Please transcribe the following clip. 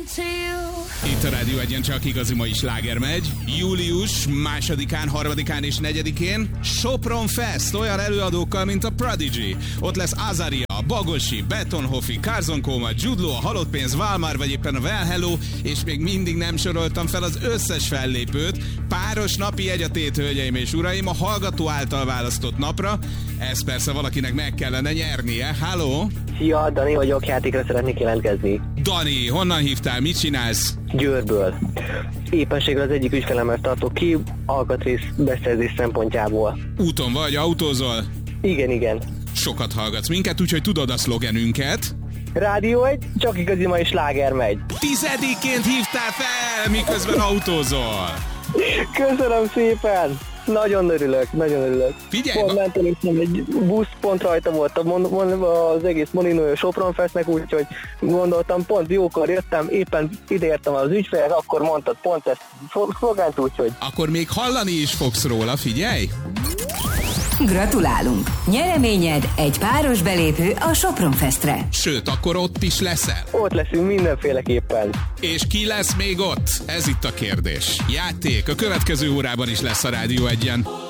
Itt a Rádió Egyen csak igazi mai sláger megy. Július 2-án, 3-án és 4-én Sopron Fest olyan előadókkal, mint a Prodigy. Ott lesz Azaria, Bagosi, Betonhoffi, Carson Koma, Jude Law, a Halott Pénz, Valmar vagy éppen a Well Hello, és még mindig nem soroltam fel az összes fellépőt. Páros napi jegyatét, hölgyeim és uraim, a hallgató által választott napra. Ez persze valakinek meg kellene nyernie. Halló? Szia, Dani vagyok, játékra szeretnék jelentkezni. Dani, honnan hívtál? Mit csinálsz? Győrből. Éppenséggel az egyik ügyfelemmel tartok ki, alkatrész beszerzés szempontjából. Úton vagy, autózol? Igen. Sokat hallgatsz minket, úgyhogy tudod a szlogenünket. Rádió egy, csak igazi mai sláger megy. 10-ként hívtál fel, miközben autózol. Köszönöm szépen! Nagyon örülök. Figyelj! Pont mentem egy busz, pont rajta volt az egész Molinó Sopron Festnek, úgyhogy gondoltam, pont jókor jöttem, éppen ideértem az ügyfélet, akkor mondtad pont ezt szlogánt, úgyhogy... Akkor még hallani is fogsz róla, figyelj! Gratulálunk! Nyereményed egy páros belépő a Sopron Festre. Sőt, akkor ott is leszel. Ott leszünk mindenféleképpen. És ki lesz még ott? Ez itt a kérdés. Játék a következő órában is lesz a Rádió Egyen.